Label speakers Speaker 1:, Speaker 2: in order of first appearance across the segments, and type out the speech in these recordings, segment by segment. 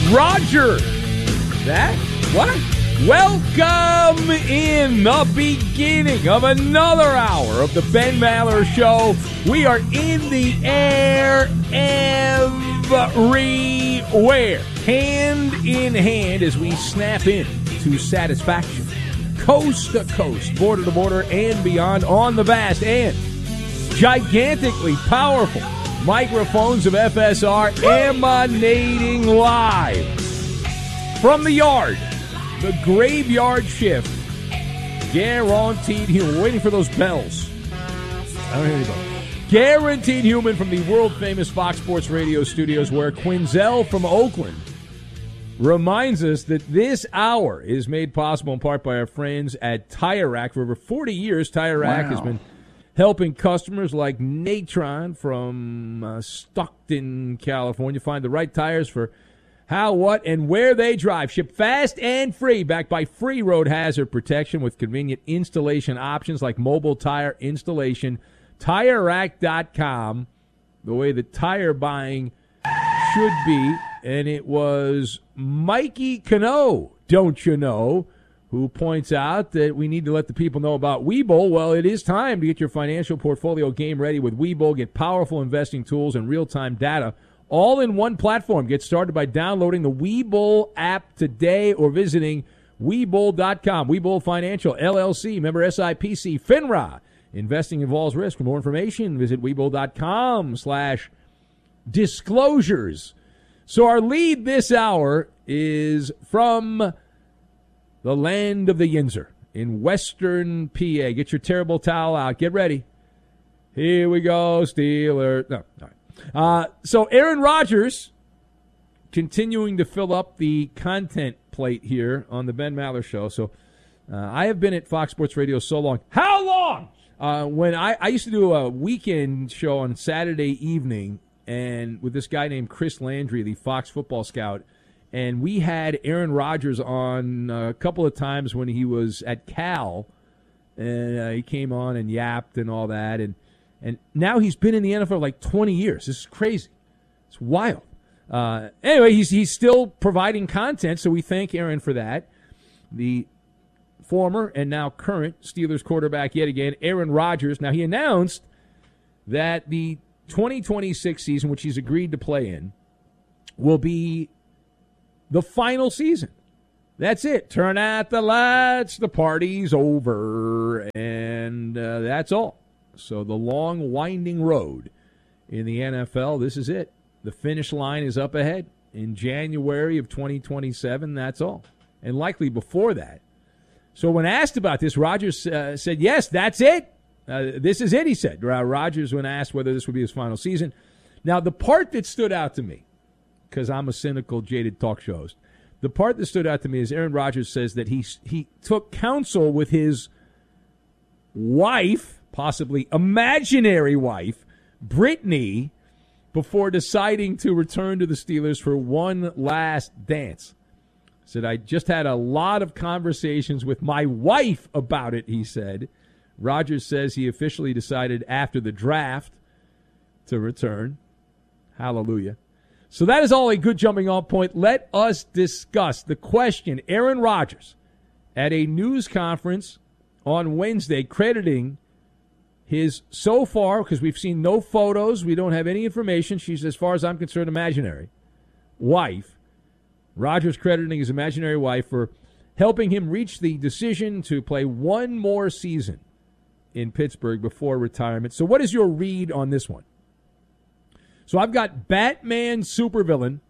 Speaker 1: Roger. That? What? Welcome in the beginning of another hour of the Ben Maller Show. We are in the air everywhere, hand in hand as we snap in to satisfaction, coast to coast, border to border, and beyond on the vast and gigantically powerful microphones of FSR emanating live from the yard, the graveyard shift, guaranteed human. We're waiting for those bells. I don't hear anybody. Guaranteed human from the world-famous Fox Sports Radio studios, where Quinzel from Oakland reminds us that this hour is made possible in part by our friends at Tire Rack. For over 40 years, Tire Rack has been helping customers like Natron from Stockton, California, find the right tires for how, what, and where they drive. Ship fast and free, backed by free road hazard protection with convenient installation options like mobile tire installation. TireRack.com, the way that tire buying should be. And it was Mikey Cano, don't you know, who points out that we need to let the people know about Webull. Well, it is time to get your financial portfolio game ready with Webull. Get powerful investing tools and real-time data all in one platform. Get started by downloading the Webull app today or visiting Webull.com. Webull Financial, LLC, member SIPC, FINRA. Investing involves risk. For more information, visit Webull.com/disclosures. So our lead this hour is from the land of the Yinzer in western PA. Get your terrible towel out. Get ready. Here we go, Steelers. No, all right. So Aaron Rodgers continuing to fill up the content plate here on the Ben Maller Show. So I have been at Fox Sports Radio so long. How long? When I used to do a weekend show on Saturday evening and with this guy named Chris Landry, the Fox football scout, and we had Aaron Rodgers on a couple of times when he was at Cal, and he came on and yapped and all that, and now he's been in the NFL like 20 years. This is crazy. It's wild. Anyway, he's still providing content, so we thank Aaron for that. The former and now current Steelers quarterback yet again, Aaron Rodgers. Now, he announced that the 2026 season, which he's agreed to play in, will be the final season. That's it. Turn out the lights. The party's over. And that's all. So the long, winding road in the NFL, this is it. The finish line is up ahead in January of 2027. That's all. And likely before that. So when asked about this, Rodgers said, yes, that's it. This is it, he said. Rodgers, when asked whether this would be his final season. Now, the part that stood out to me, because I'm a cynical, jaded talk show host, the part that stood out to me is Aaron Rodgers says that he took counsel with his wife, possibly imaginary wife, Brittany, before deciding to return to the Steelers for one last dance. Said, I just had a lot of conversations with my wife about it, he said. Rodgers says he officially decided after the draft to return. Hallelujah. So that is all a good jumping off point. Let us discuss the question. Aaron Rodgers at a news conference on Wednesday crediting his, so far, because we've seen no photos, we don't have any information, she's, as far as I'm concerned, imaginary, wife. Rodgers crediting his imaginary wife for helping him reach the decision to play one more season in Pittsburgh before retirement. So what is your read on this one? So I've got Batman supervillain,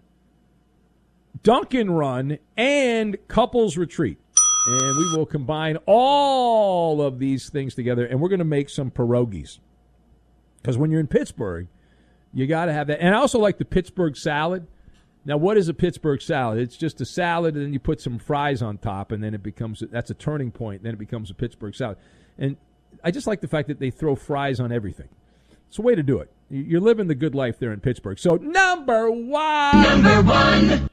Speaker 1: Duncan Run, and Couples Retreat. And we will combine all of these things together, and we're going to make some pierogies. Because when you're in Pittsburgh, you got to have that. And I also like the Pittsburgh salad. Now, what is a Pittsburgh salad? It's just a salad, and then you put some fries on top, and then it becomes, that's a turning point, and then it becomes a Pittsburgh salad. And I just like the fact that they throw fries on everything. It's a way to do it. You're living the good life there in Pittsburgh. So, number one.
Speaker 2: Number one.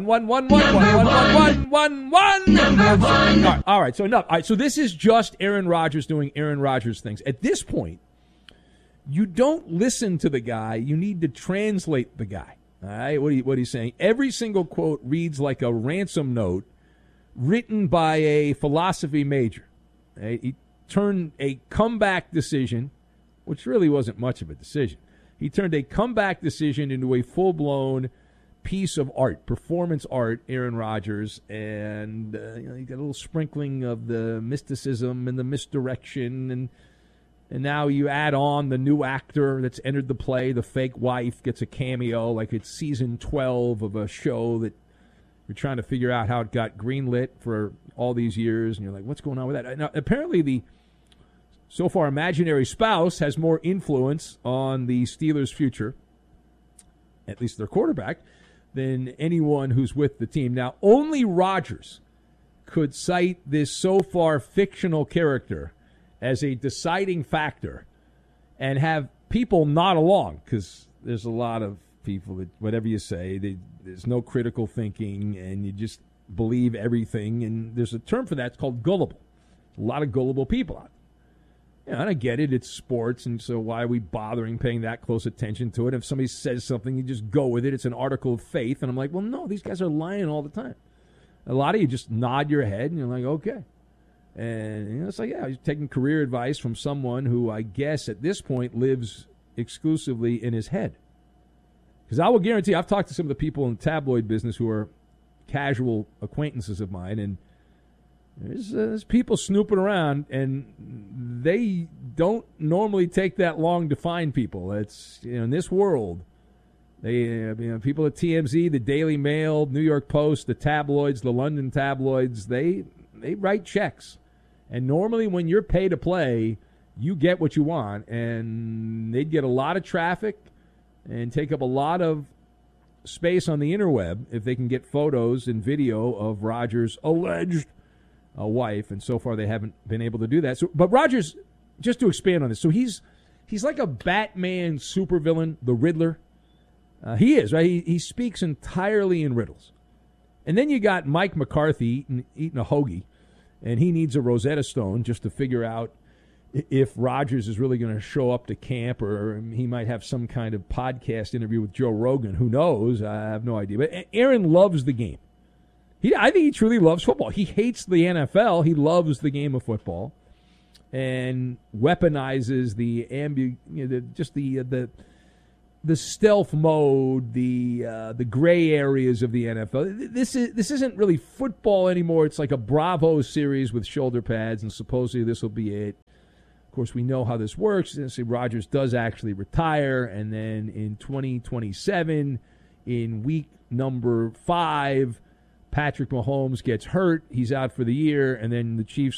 Speaker 1: All right, so enough. All right, so this is just Aaron Rodgers doing Aaron Rodgers things. At this point, you don't listen to the guy. You need to translate the guy. All right, what he's saying? Every single quote reads like a ransom note written by a philosophy major. Right? He turned a comeback decision, which really wasn't much of a decision. He turned a comeback decision into a full-blown piece of art, performance art, Aaron Rodgers, and you got a little sprinkling of the mysticism and the misdirection, and now you add on the new actor that's entered the play, the fake wife gets a cameo, like it's season 12 of a show that you're trying to figure out how it got greenlit for all these years, and you're like, what's going on with that? Now, apparently the so far imaginary spouse has more influence on the Steelers' future, at least their quarterback, than anyone who's with the team. Now, only Rodgers could cite this so far fictional character as a deciding factor and have people nod along, because there's a lot of people that whatever you say, there's no critical thinking, and you just believe everything, and there's a term for that. It's called gullible. A lot of gullible people out there. And I get it. It's sports, and so why are we bothering paying that close attention to it? If somebody says something, you just go with it. It's an article of faith. And I'm like, well, no, these guys are lying all the time. A lot of you just nod your head, and you're like, okay. And it's like, yeah, he's taking career advice from someone who I guess at this point lives exclusively in his head. Because I will guarantee, I've talked to some of the people in the tabloid business who are casual acquaintances of mine, and there's people snooping around, and they don't normally take that long to find people. It's in this world, people at TMZ, the Daily Mail, New York Post, the tabloids, the London tabloids, they write checks, and normally when you're pay to play, you get what you want, and they'd get a lot of traffic and take up a lot of space on the interweb if they can get photos and video of Rodgers' alleged wife, and so far they haven't been able to do that. So, but Rodgers, just to expand on this, so he's like a Batman supervillain, the Riddler. He is, right? He speaks entirely in riddles. And then you got Mike McCarthy eating a hoagie, and he needs a Rosetta Stone just to figure out if Rodgers is really going to show up to camp, or he might have some kind of podcast interview with Joe Rogan. Who knows? I have no idea. But Aaron loves the game. I think he truly loves football. He hates the NFL. He loves the game of football, and weaponizes the stealth mode, the gray areas of the NFL. This isn't really football anymore. It's like a Bravo series with shoulder pads, and supposedly this will be it. Of course, we know how this works. Rodgers does actually retire, and then in 2027, in week number 5, Patrick Mahomes gets hurt. He's out for the year, and then the Chiefs